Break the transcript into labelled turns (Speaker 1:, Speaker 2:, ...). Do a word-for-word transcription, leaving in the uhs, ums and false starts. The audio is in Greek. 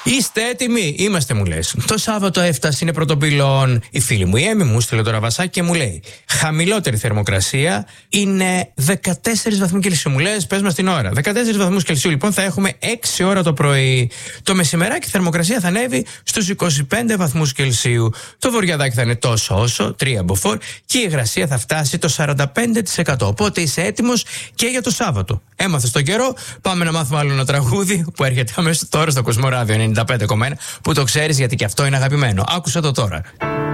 Speaker 1: Είστε έτοιμοι? Είμαστε, μου λες. Το Σάββατο έφτασε, είναι πρωτοπυλών. Η φίλη μου η Έμι μου στείλε τώρα βασάκι και μου λέει: χαμηλότερη θερμοκρασία είναι δεκατέσσερις βαθμοί Κελσίου. Μου λες, πες μας την ώρα. δεκατέσσερις βαθμούς Κελσίου λοιπόν θα έχουμε έξι ώρα το πρωί. Το μεσημεράκι η θερμοκρασία θα ανέβει στους είκοσι πέντε βαθμούς Κελσίου. Το βοριαδάκι θα είναι τόσο όσο, τρία μποφόρ, και η υγρασία θα φτάσει το σαράντα πέντε τοις εκατό. Οπότε είσαι έτοιμος και για το Σάββατο. Έμαθες τον καιρό, πάμε να μάθουμε άλλο ένα τραγούδι που έρχεται αμέσως τώρα στο Κοσμοράδιο ενενήντα πέντε κόμμα ένα, που το ξέρεις γιατί και αυτό είναι αγαπημένο. Άκουσα το τώρα.